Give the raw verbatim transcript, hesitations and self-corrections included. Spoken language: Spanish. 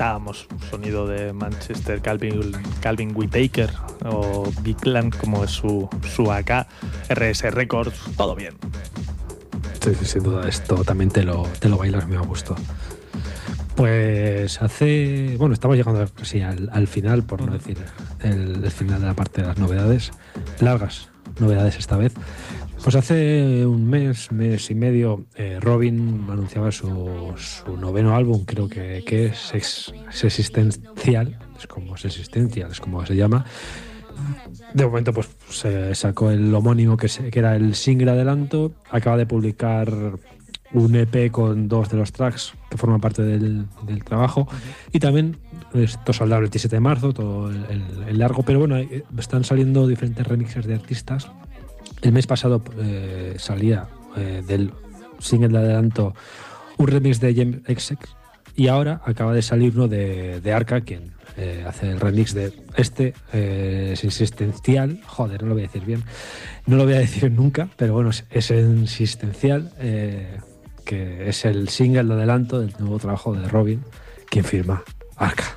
comentábamos, sonido de Manchester, Calvin, Calvin Whitaker o Bigland, como es su, su A K, R S Records, todo bien. Sí, sí, sin duda, esto también te lo, te lo bailas muy a gusto. Pues hace... Bueno, estamos llegando casi al, al final, por no decir el, el final de la parte de las novedades. Largas novedades esta vez. Pues hace un mes, mes y medio, eh, Robin anunciaba su, su noveno álbum, creo que, que es, es, es Existencial, es como es Existencial, es como se llama. De momento pues se sacó el homónimo que, se, que era el single adelanto, acaba de publicar un E P con dos de los tracks que forman parte del, del trabajo, y también esto saldrá el veintisiete de marzo, todo el, el, el largo, pero bueno, están saliendo diferentes remixes de artistas. El mes pasado eh, salía eh, del single de adelanto un remix de Jem X X, y ahora acaba de salir uno de, de Arca, quien eh, hace el remix de este, eh, es Existencial, joder, no lo voy a decir bien, no lo voy a decir nunca, pero bueno, es, es Existencial, eh, que es el single de adelanto del nuevo trabajo de Robin, quien firma Arca.